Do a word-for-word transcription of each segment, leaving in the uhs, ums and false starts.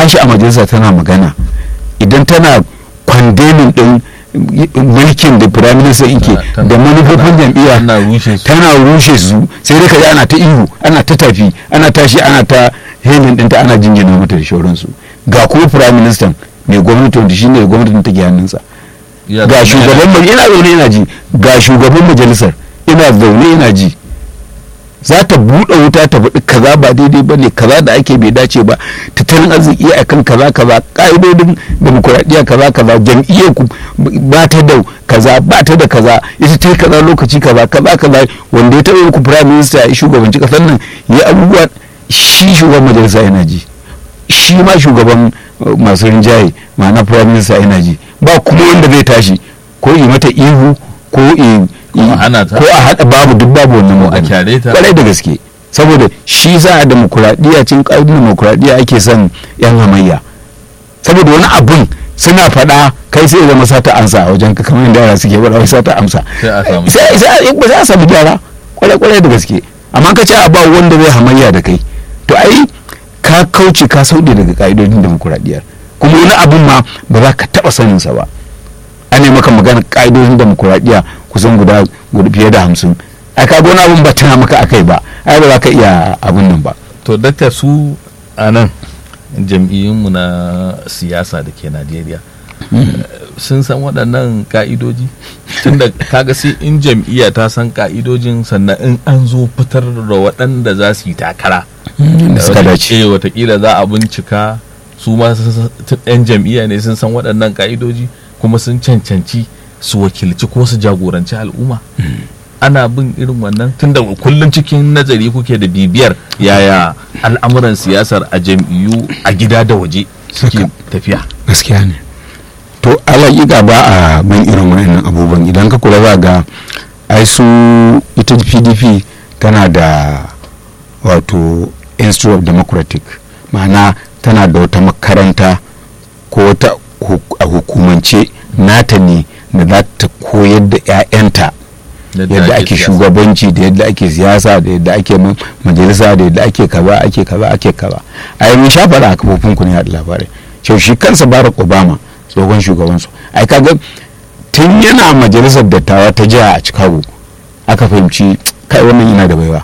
tashi a majalisa tana magana, idan tana kwandemin din mulkin da firaministan yake da manufofin jam'iyya tana rushe su, sai dai kaji ana ta ihu, ana ta tafi, ana tashi, ana ta helin dinta, ana jingina mata da shauransu. Ga kuma firaministan mai gwamnati wanda shine gwamnatin take hannunsa, ga shugaban ina zaune ina ji, ga shugaban majalisar ina zaune ina ji, za ta buɗe wuta ta faɗi kaza ba daidai ba ne, kaza da ake bai dace ba, tattalin arziki a kan kaza kaza, ƙa'idodin demokuraɗiyya kaza kaza, jam'iyyar ku ba ta da kaza, ba ta da kaza, ita ta yi kaza lokaci kaza kaza kaza, wanda ya taɓa ku prime minister ya shugabanci ƙasar nan ya abubuwa, shi shugaban majalisa yana ji, shi ma shugaban masu rinjaye ma'ana prime minister yana ji, ba kuma wanda zai tashi ko yi mata ihu ko ko a haɗa babu, duk babu wannan magana kwarai da gaske. Saboda shi za a demokuraɗiyya, cin ƙa'idun demokuraɗiyya ake son yan hamayya, saboda wani abun suna faɗa kai sai zama sata amsa a wajen ka, kamar yadda yara suke faɗa wai sata amsa, sai a samu gyara kwarai kwarai da gaske. Amma ka ce a ba wanda zai hamayya da kai, to ai ka kauce ka sauɗe daga ƙa'idodin demokuraɗiyyar, kuma wani abun ma ba za ka taɓa saninsa ba. An yi maka magana ƙa'idodin demokuraɗiyya kusan guda fiye da hamsin, ai ka gona abun ba tana maka akai ba, ai ba za ka iya abun nan ba. To dakta, su a nan jam'iyyunmu na siyasa da ke Najeriya sun san waɗannan ka'idoji, tunda kaga sai in jam'iyya ta san ka'idojin, sannan in an zo fitar da waɗanda za su yi takara watakila za a bincika su ma yan jam'iyya ne sun san waɗannan ka'idoji kuma sun cancanci su wakilci ko su jagoranci al'umma. Ana bin irin wannan tunda kullum cikin nazari kuke da bibiyar yaya al'amuran siyasar a jam'iyyu a gida da waje suke tafiya. Gaskiya ne. To alaƙiƙa ba a bin irin wannan abubuwan, idan ka kula za ga ai su ita P D P tana da wato Institute of Democratic, ma'ana tana da wata makaranta ko wata a hukumance nata ne da za ta koyar da 'ya'yanta yadda ake shugabanci, da yadda ake siyasa, da yadda ake majalisa, da yadda ake kaza ake kaza ake kaza. ai mun sha fara a kafofin ku ne da labarai cewa shi kansa Barack Obama tsohon shugabansu, ai kaga tun yana majalisar dattawa ta jiha a Chicago aka fahimci kai wannan yana da baiwa,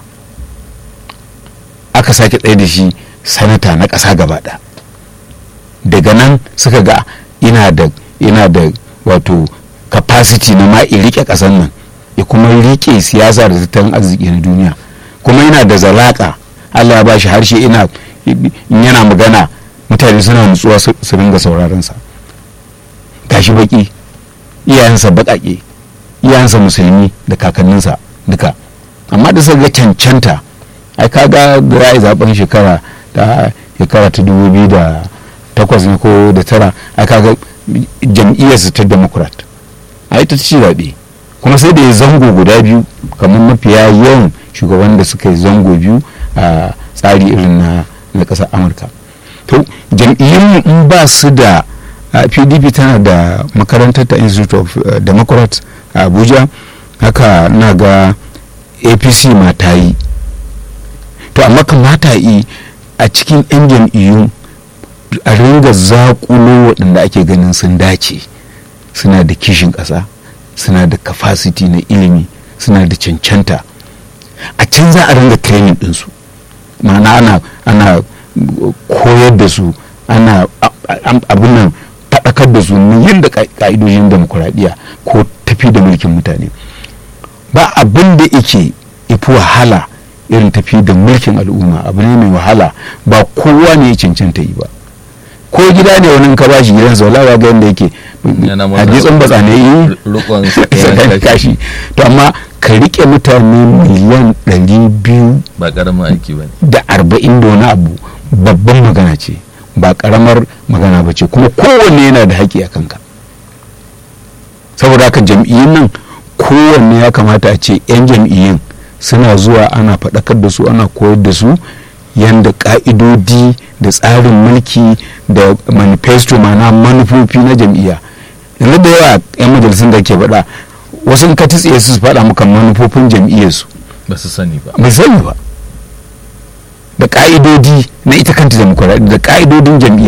aka sake tsaye da shi sanata na ƙasa gaba ɗaya. Daga nan suka ga ina da ina da wato capacity na ma in rike ƙasar nan, ya kuma rike siyasa da tattalin arziki na duniya, kuma yana da zalaka, Allah ya bashi harshe, ina yana magana mutane suna nutsuwa su ringa sauraron sa. Gashi baki, iyayensa baƙaƙe, iyayensa musulmi da kakanninsa duka, amma da suka ga cancanta, ai kaga da ra'ayi zaben shekara ta shekara ta dubu biyu da takwas ne ko da tara, ai kaga jam'iyyarsa ta Democrat ai ta ci zaɓe, kuma sai da ya zango guda biyu kamar mafiya yawan shugaban da suka yi zango biyu a tsari irin na na ƙasar Amurka. To jam'iyyun in ba su da P D P tana da makarantar ta Institute of Democrats a Abuja, haka na ga A P C ma ta yi. To amma kamata yi a cikin 'yan jam'iyyu a ringa zaƙulo waɗanda ake ganin sun dace, suna da kishin ƙasa, suna da capacity na ilimi, suna da cancanta, a can za a ringa training ɗinsu, ma'ana ana ana koyar da su, ana abin nan faɗakar da su ne yadda ƙa'idojin demokuraɗiyya ko tafi da mulkin mutane. Ba abin da yake ifi wahala irin tafi da mulkin al'umma, abu ne mai wahala, ba kowa ne ya cancanta yi ba. Ko gida ne wani ka bashi gidansa wala ga yadda yake hadisin batsa ne yi kashi. To amma ka rike mutane miliyan ɗari biyu ba ƙaramin aiki ba da arba'in da wani abu, babban magana ce, ba ƙaramar magana ba ce, kuma kowanne yana da haƙƙi a kanka. Saboda haka jam'iyyun nan kowanne ya kamata a ce 'yan jam'iyyun suna zuwa ana faɗakar da su, ana koyar da su yadda ƙa'idodi da tsarin mulki da manifesto, mana manufofi na jam'iyya. Yanzu da yawa 'yan majalisun da ke faɗa, wasu ka tsiye su faɗa maka manufofin jam'iyyarsu ba su sani ba ba sani ba da ƙa'idodi na ita kanta demokuraɗiyya da ƙa'idodin jam'iyya.